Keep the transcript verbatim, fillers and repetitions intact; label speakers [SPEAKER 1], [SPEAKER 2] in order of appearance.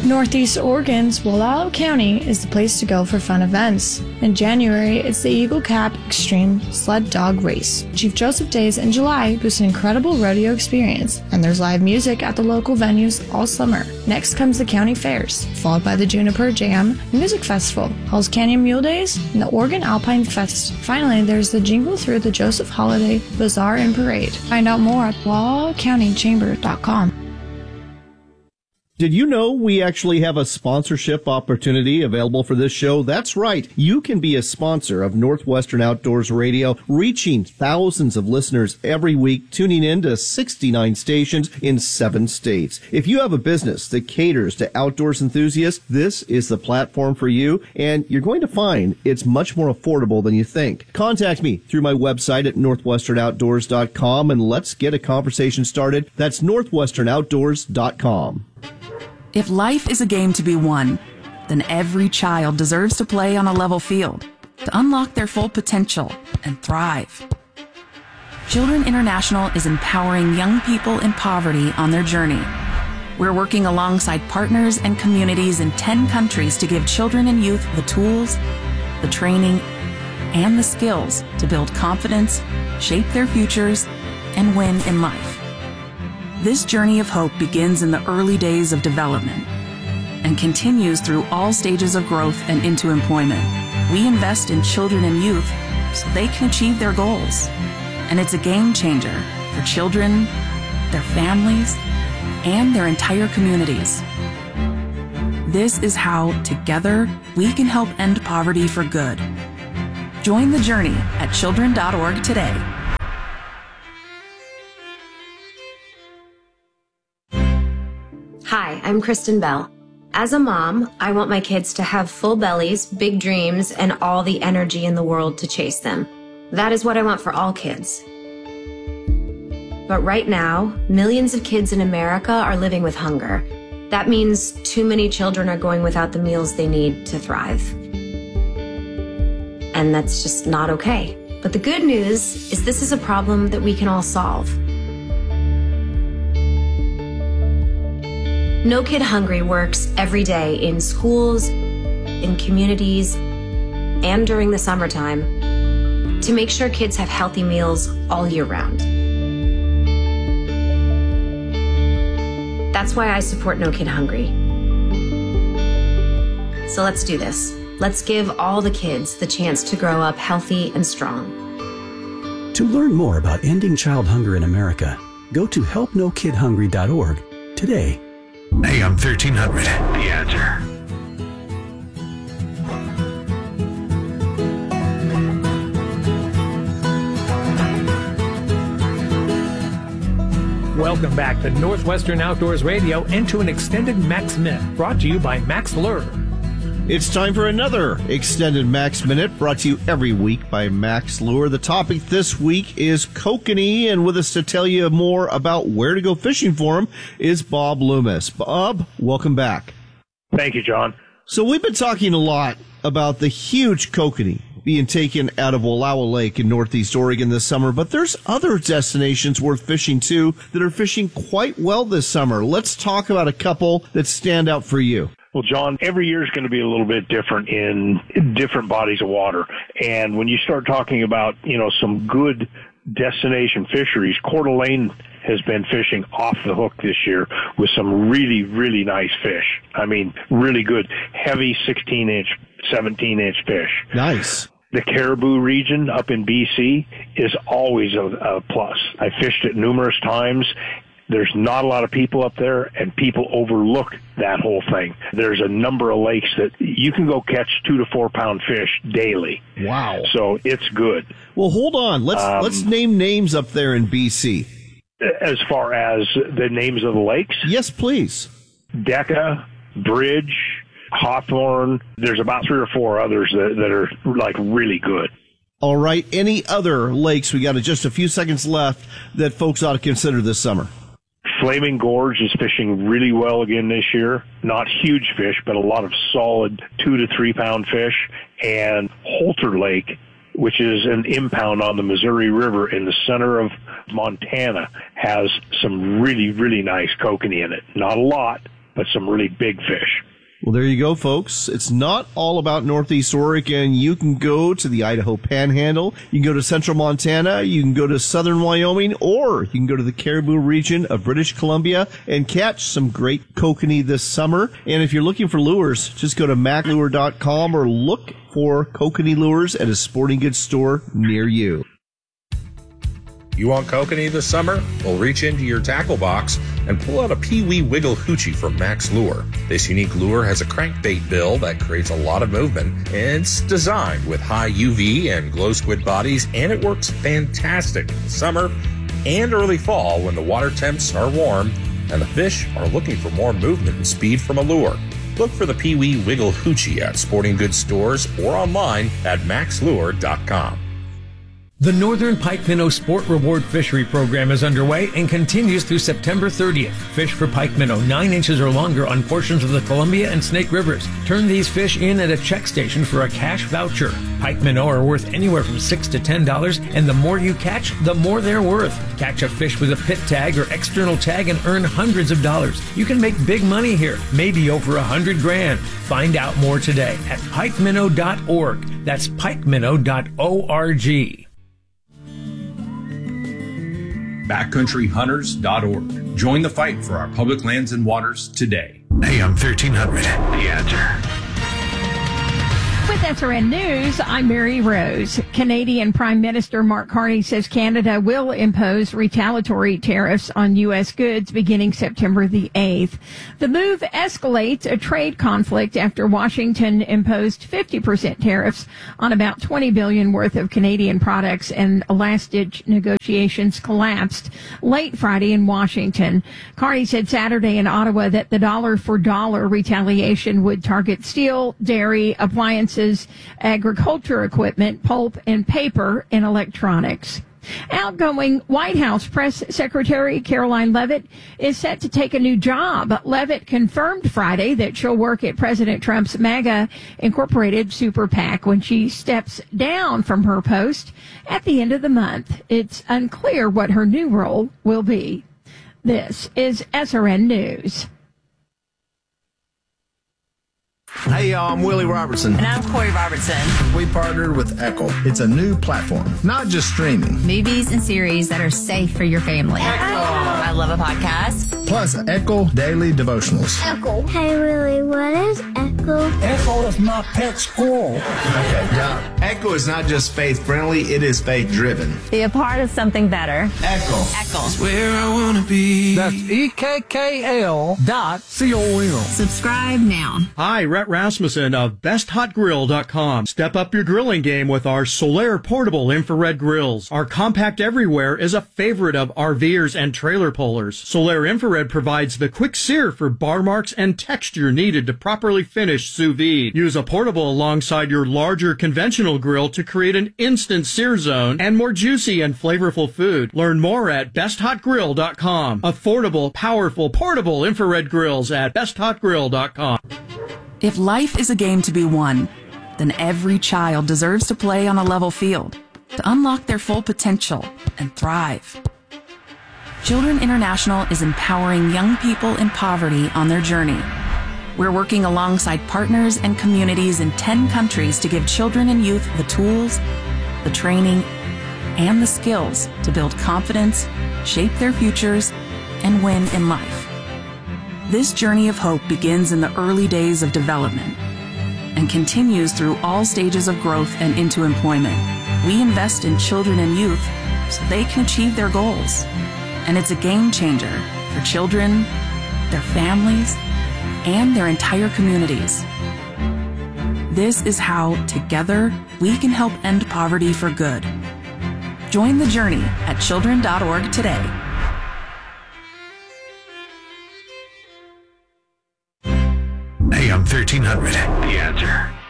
[SPEAKER 1] Northeast Oregon's Wallowa County is the place to go for fun events. In January, it's the Eagle Cap Extreme Sled Dog Race. Chief Joseph Days in July boosts an incredible rodeo experience, and there's live music at the local venues all summer. Next comes the county fairs, followed by the Juniper Jam Music Festival, Halls Canyon Mule Days, and the Oregon Alpine Fest. Finally, there's the Jingle Through the Joseph Holiday Bazaar and Parade. Find out more at wallowa county chamber dot com.
[SPEAKER 2] Did you know we actually have a sponsorship opportunity available for this show? That's right. You can be a sponsor of Northwestern Outdoors Radio, reaching thousands of listeners every week, tuning in to sixty-nine stations in seven states. If you have a business that caters to outdoors enthusiasts, this is the platform for you, and you're going to find it's much more affordable than you think. Contact me through my website at northwestern outdoors dot com, and let's get a conversation started. That's northwestern outdoors dot com.
[SPEAKER 3] If life is a game to be won, then every child deserves to play on a level field to unlock their full potential and thrive. Children International is empowering young people in poverty on their journey. We're working alongside partners and communities in ten countries to give children and youth the tools, the training, and the skills to build confidence, shape their futures, and win in life. This journey of hope begins in the early days of development and continues through all stages of growth and into employment. We invest in children and youth so they can achieve their goals. And it's a game changer for children, their families, and their entire communities. This is how, together, we can help end poverty for good. Join the journey at children dot org today.
[SPEAKER 4] Hi, I'm Kristen Bell. As a mom, I want my kids to have full bellies, big dreams, and all the energy in the world to chase them. That is what I want for all kids. But right now, millions of kids in America are living with hunger. That means too many children are going without the meals they need to thrive. And that's just not okay. But the good news is this is a problem that we can all solve. No Kid Hungry works every day in schools, in communities, and during the summertime to make sure kids have healthy meals all year round. That's why I support No Kid Hungry. So let's do this. Let's give all the kids the chance to grow up healthy and strong.
[SPEAKER 5] To learn more about ending child hunger in America, go to help no kid hungry dot org today.
[SPEAKER 6] A M thirteen hundred, The Answer.
[SPEAKER 7] Welcome back to Northwestern Outdoors Radio and to an extended Max Minute brought to you by Max Lure.
[SPEAKER 2] It's time for another extended Max Minute brought to you every week by Max Lure. The topic this week is kokanee, and with us to tell you more about where to go fishing for them is Bob Loomis. Bob, welcome back.
[SPEAKER 8] Thank you, John.
[SPEAKER 2] So we've been talking a lot about the huge kokanee being taken out of Wallowa Lake in Northeast Oregon this summer, but there's other destinations worth fishing too that are fishing quite well this summer. Let's talk about a couple that stand out for you.
[SPEAKER 8] Well, John, every year is going to be a little bit different in different bodies of water. And when you start talking about, you know, some good destination fisheries, Coeur d'Alene has been fishing off the hook this year with some really, really nice fish. I mean, really good, heavy sixteen-inch, seventeen-inch fish.
[SPEAKER 2] Nice.
[SPEAKER 8] The Caribou region up in B C is always a, a plus. I fished it numerous times. There's not a lot of people up there, and people overlook that whole thing. There's a number of lakes that you can go catch two to four pound fish daily.
[SPEAKER 2] Wow.
[SPEAKER 8] So it's good.
[SPEAKER 2] Well, hold on. Let's um, let's name names up there in B C.
[SPEAKER 8] As far as the names of the lakes?
[SPEAKER 2] Yes, please.
[SPEAKER 8] Decca, Bridge, Hawthorne. There's about three or four others that, that are like really good.
[SPEAKER 2] All right. Any other lakes? We got just a few seconds left that folks ought to consider this summer.
[SPEAKER 8] Flaming Gorge is fishing really well again this year. Not huge fish, but a lot of solid two to three pound fish. And Holter Lake, which is an impound on the Missouri River in the center of Montana, has some really, really nice kokanee in it. Not a lot, but some really big fish.
[SPEAKER 2] Well, there you go, folks. It's not all about Northeast Oregon. You can go to the Idaho Panhandle. You can go to central Montana. You can go to southern Wyoming, or you can go to the Caribou region of British Columbia and catch some great kokanee this summer. And if you're looking for lures, just go to mac lure dot com or look for kokanee lures at a sporting goods store near you.
[SPEAKER 9] You want kokanee this summer? Well, reach into your tackle box and pull out a Pee Wee Wiggle Hoochie from Max Lure. This unique lure has a crankbait bill that creates a lot of movement, and it's designed with high U V and glow squid bodies, and it works fantastic in the summer and early fall when the water temps are warm and the fish are looking for more movement and speed from a lure. Look for the Pee Wee Wiggle Hoochie at sporting goods stores or online at max lure dot com.
[SPEAKER 7] The Northern Pike Minnow Sport Reward Fishery Program is underway and continues through September thirtieth. Fish for pike minnow nine inches or longer on portions of the Columbia and Snake Rivers. Turn these fish in at a check station for a cash voucher. Pike minnow are worth anywhere from six to ten dollars, and the more you catch, the more they're worth. Catch a fish with a pit tag or external tag and earn hundreds of dollars. You can make big money here, maybe over a hundred grand. Find out more today at pike minnow dot org. That's pike minnow dot org.
[SPEAKER 10] backcountry hunters dot org. Join the fight for our public lands and waters today.
[SPEAKER 6] A M thirteen hundred, The Answer.
[SPEAKER 11] With S R N News, I'm Mary Rose. Canadian Prime Minister Mark Carney says Canada will impose retaliatory tariffs on U S goods beginning September the eighth. The move escalates a trade conflict after Washington imposed fifty percent tariffs on about twenty billion dollars worth of Canadian products, and last-ditch negotiations collapsed late Friday in Washington. Carney said Saturday in Ottawa that the dollar-for-dollar retaliation would target steel, dairy, appliances, agriculture equipment, pulp and paper, and electronics. Outgoing White House Press Secretary Caroline Leavitt is set to take a new job. Leavitt confirmed Friday that she'll work at President Trump's MAGA Incorporated Super PAC when she steps down from her post at the end of the month. It's unclear what her new role will be. This is S R N News.
[SPEAKER 12] Hey, y'all, I'm Willie Robertson.
[SPEAKER 13] And I'm Corey Robertson.
[SPEAKER 12] We partnered with Echo. It's a new platform, not just streaming.
[SPEAKER 13] Movies and series that are safe for your family. Echo. I love a podcast.
[SPEAKER 12] Plus, Echo Daily Devotionals.
[SPEAKER 14] Echo. Hey, Willie, what is Echo?
[SPEAKER 15] Echo is my pet squirrel.
[SPEAKER 12] Okay, now, Echo is not just faith-friendly, it is faith-driven.
[SPEAKER 13] Be a part of something better.
[SPEAKER 12] Echo.
[SPEAKER 13] Echo.
[SPEAKER 15] That's where I want to be. That's E K K L dot C O M.
[SPEAKER 13] Subscribe now.
[SPEAKER 16] Hi, Rhett Rasmussen of best hot grill dot com. Step up your grilling game with our Solaire portable infrared grills. Our compact everywhere is a favorite of RVers and trailer pullers. Solaire infrared provides the quick sear for bar marks and texture needed to properly finish sous vide. Use a portable alongside your larger conventional grill to create an instant sear zone and more juicy and flavorful food. Learn more at best hot grill dot com. Affordable, powerful, portable infrared grills at best hot grill dot com.
[SPEAKER 3] If life is a game to be won, then every child deserves to play on a level field to unlock their full potential and thrive. Children International is empowering young people in poverty on their journey. We're working alongside partners and communities in ten countries to give children and youth the tools, the training, and the skills to build confidence, shape their futures, and win in life. This journey of hope begins in the early days of development and continues through all stages of growth and into employment. We invest in children and youth so they can achieve their goals. And it's a game changer for children, their families, and their entire communities. This is how, together, we can help end poverty for good. Join the journey at children dot org today.
[SPEAKER 6] A M thirteen hundred, The Answer.